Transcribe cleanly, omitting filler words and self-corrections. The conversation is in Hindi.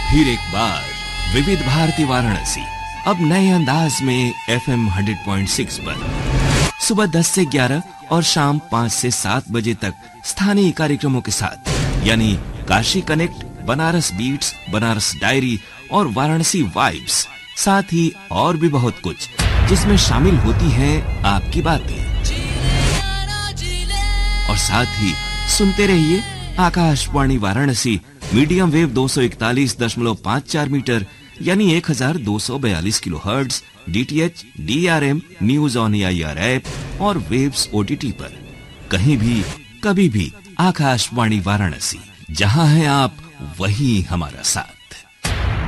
फिर एक बार विविध भारती वाराणसी अब नए अंदाज में FM 100.6 पर सुबह 10 से 11 और शाम 5 से 7 बजे तक स्थानीय कार्यक्रमों के साथ, यानी Kashi connect, Banaras beats, Banaras diary और वाराणसी वाइब्स, साथ ही और भी बहुत कुछ जिसमें शामिल होती हैं आपकी बातें। और साथ ही सुनते रहिए Akashvani Varanasi medium wave 241.54 metre यानी 1242 kilohertz, DTH, DRM, news on AIR app और वेव्स OTT पर। कहीं भी कभी भी आकाशवाणी वाराणसी, जहां हैं आप वहीं हमारा साथ।